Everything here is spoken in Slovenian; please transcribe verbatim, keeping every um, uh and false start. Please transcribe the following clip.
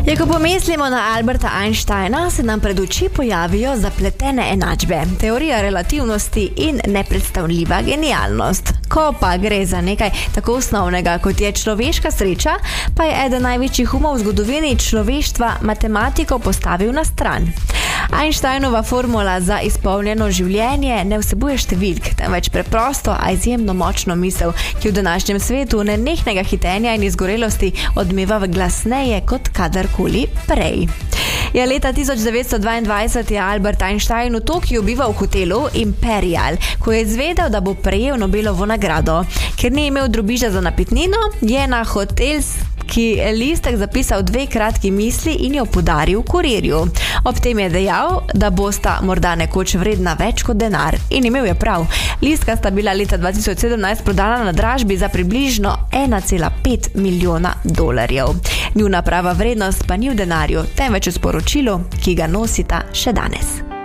Ja, ko pomislimo na Alberta Einsteina, se nam pred oči pojavijo zapletene enačbe, teorija relativnosti in nepredstavljiva genialnost. Ko pa gre za nekaj tako osnovnega, kot je človeška sreča, pa je eden največjih umov v zgodovini človeštva matematiko postavil na stran. Einsteinova formula za izpolnjeno življenje ne vsebuje številk, temveč preprosto, a izjemno močno misel, ki v današnjem svetu nenehnega hitenja in izgorelosti odmeva glasneje kot kadarkoli prej. Ja, leta tisoč devetsto dvaindvajset je Albert Einstein v Tokiu bival v hotelu Imperial, ko je izvedel, da bo prejel Nobelovo nagrado. Ker ni imel drobiža za napitnino, je na hotelski listek zapisal dve kratki misli in jo podaril kurirju. Ob tem je dejal, da bosta morda nekoč vredna več kot denar. In imel je prav. Listka sta bila leta dva tisoč sedemnajst prodana na dražbi za približno ena cela pet milijona dolarjev. Njuna prava vrednost pa ni v denarju, temveč v sporočilu, ki ga nosita še danes.